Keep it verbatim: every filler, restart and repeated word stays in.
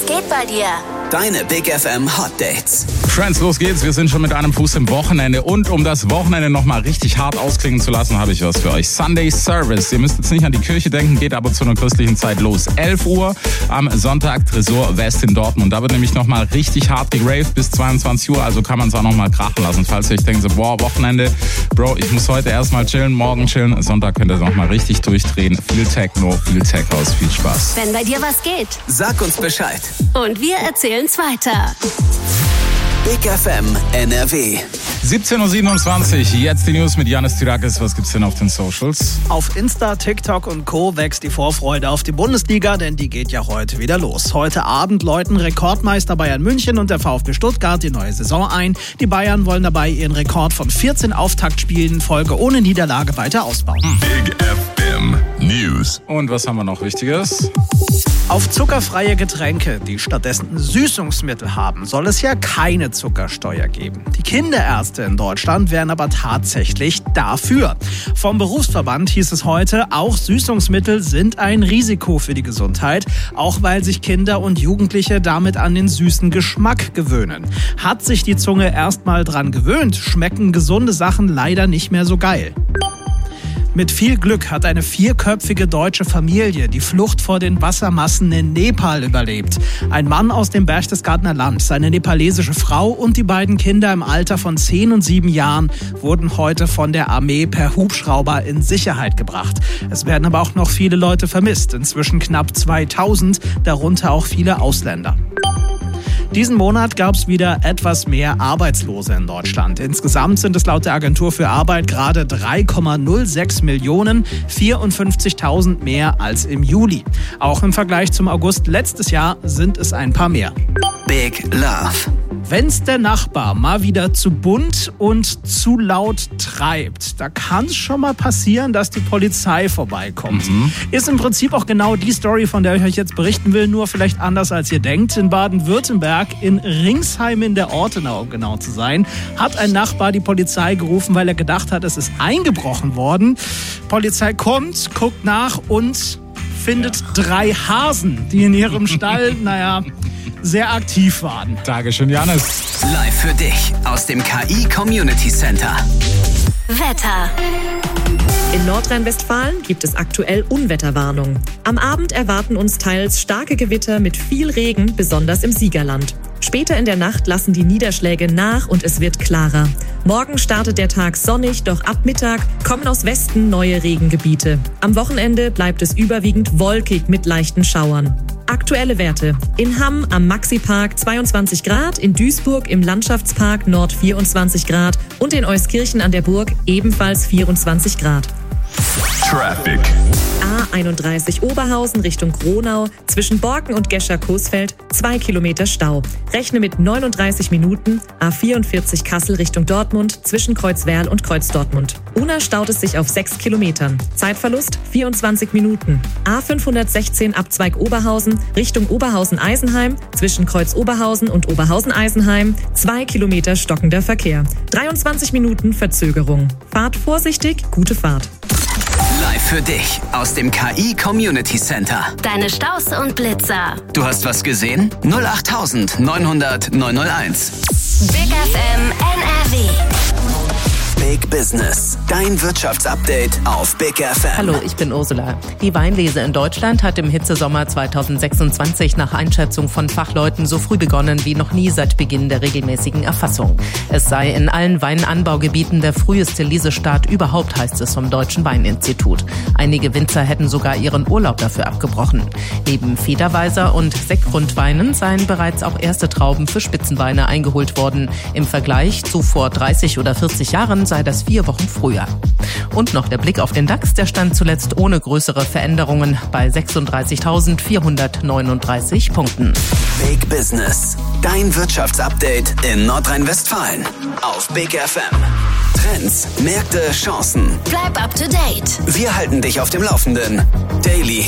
geht bei dir? Deine Big F M Hot Dates. Friends, los geht's. Wir sind schon mit einem Fuß im Wochenende. Und um das Wochenende nochmal richtig hart ausklingen zu lassen, habe ich was für euch. Sunday Service. Ihr müsst jetzt nicht an die Kirche denken, geht aber zu einer christlichen Zeit los. elf Uhr am Sonntag, Tresor West in Dortmund. Da wird nämlich nochmal richtig hart geraved bis zweiundzwanzig Uhr. Also kann man es auch nochmal krachen lassen. Falls ihr euch denkt, so, boah, Wochenende, Bro, ich muss heute erstmal chillen, morgen chillen. Sonntag könnt ihr nochmal richtig durchdrehen. Viel Techno, viel Tech House, viel Spaß. Wenn bei dir was geht. Sag uns Bescheid. Und wir erzählen's weiter. Big F M N R W. siebzehn Uhr siebenundzwanzig, jetzt die News mit Janis Tirakis. Was gibt's denn auf den Socials? Auf Insta, TikTok und Co. wächst die Vorfreude auf die Bundesliga, denn die geht ja heute wieder los. Heute Abend läuten Rekordmeister Bayern München und der VfB Stuttgart die neue Saison ein. Die Bayern wollen dabei ihren Rekord von vierzehn Auftaktspielen in Folge ohne Niederlage weiter ausbauen. Big F M News. Und was haben wir noch Wichtiges? Auf zuckerfreie Getränke, die stattdessen Süßungsmittel haben, soll es ja keine Zuckersteuer geben. Die Kinderärzte in Deutschland wären aber tatsächlich dafür. Vom Berufsverband hieß es heute, auch Süßungsmittel sind ein Risiko für die Gesundheit, auch weil sich Kinder und Jugendliche damit an den süßen Geschmack gewöhnen. Hat sich die Zunge erstmal dran gewöhnt, schmecken gesunde Sachen leider nicht mehr so geil. Mit viel Glück hat eine vierköpfige deutsche Familie die Flucht vor den Wassermassen in Nepal überlebt. Ein Mann aus dem Berchtesgadener Land, seine nepalesische Frau und die beiden Kinder im Alter von zehn und sieben Jahren wurden heute von der Armee per Hubschrauber in Sicherheit gebracht. Es werden aber auch noch viele Leute vermisst, inzwischen knapp zweitausend, darunter auch viele Ausländer. Diesen Monat gab es wieder etwas mehr Arbeitslose in Deutschland. Insgesamt sind es laut der Agentur für Arbeit gerade drei Komma null sechs Millionen, vierundfünfzigtausend mehr als im Juli. Auch im Vergleich zum August letztes Jahr sind es ein paar mehr. Big Love. Wenn's der Nachbar mal wieder zu bunt und zu laut treibt, da kann es schon mal passieren, dass die Polizei vorbeikommt. Mhm. Ist im Prinzip auch genau die Story, von der ich euch jetzt berichten will, nur vielleicht anders als ihr denkt. In Baden-Württemberg, in Ringsheim in der Ortenau, um genau zu sein, hat ein Nachbar die Polizei gerufen, weil er gedacht hat, es ist eingebrochen worden. Polizei kommt, guckt nach und findet ja. drei Hasen, die in ihrem Stall, naja, sehr aktiv waren. Dankeschön, Janis. Live für dich aus dem K I Community Center. Wetter. In Nordrhein-Westfalen gibt es aktuell Unwetterwarnung. Am Abend erwarten uns teils starke Gewitter mit viel Regen, besonders im Siegerland. Später in der Nacht lassen die Niederschläge nach und es wird klarer. Morgen startet der Tag sonnig, doch ab Mittag kommen aus Westen neue Regengebiete. Am Wochenende bleibt es überwiegend wolkig mit leichten Schauern. Aktuelle Werte. In Hamm am Maxi-Park zweiundzwanzig Grad, in Duisburg im Landschaftspark Nord vierundzwanzig Grad und in Euskirchen an der Burg ebenfalls vierundzwanzig Grad. Traffic. A einunddreißig Oberhausen Richtung Gronau, zwischen Borken und Gescher-Coesfeld zwei Kilometer Stau. Rechne mit neununddreißig Minuten. A vierundvierzig Kassel Richtung Dortmund, zwischen Kreuzwerl und Kreuz-Dortmund. Unna staut es sich auf sechs Kilometern. Zeitverlust vierundzwanzig Minuten. A fünfhundertsechzehn Abzweig Oberhausen Richtung Oberhausen-Eisenheim, zwischen Kreuz-Oberhausen und Oberhausen-Eisenheim zwei Kilometer stockender Verkehr. dreiundzwanzig Minuten Verzögerung. Fahrt vorsichtig, gute Fahrt. Live für dich aus dem K I Community Center. Deine Staus und Blitzer. Du hast was gesehen? null acht neunhundert neunhunderteins. Big F M N R W. Big Business. Dein Wirtschaftsupdate auf Big F M. Hallo, ich bin Ursula. Die Weinlese in Deutschland hat im Hitzesommer zweitausendsechsundzwanzig nach Einschätzung von Fachleuten so früh begonnen wie noch nie seit Beginn der regelmäßigen Erfassung. Es sei in allen Weinanbaugebieten der früheste Lesestart überhaupt, heißt es vom Deutschen Weininstitut. Einige Winzer hätten sogar ihren Urlaub dafür abgebrochen. Neben Federweiser und Sektgrundweinen seien bereits auch erste Trauben für Spitzenweine eingeholt worden. Im Vergleich zu vor dreißig oder vierzig Jahren sei das vier Wochen früher. Und noch der Blick auf den DAX, der stand zuletzt ohne größere Veränderungen bei sechsunddreißigtausendvierhundertneununddreißig Punkten. Big Business, dein Wirtschaftsupdate in Nordrhein-Westfalen auf Big F M. Trends, Märkte, Chancen. Bleib up to date. Wir halten dich auf dem Laufenden. Daily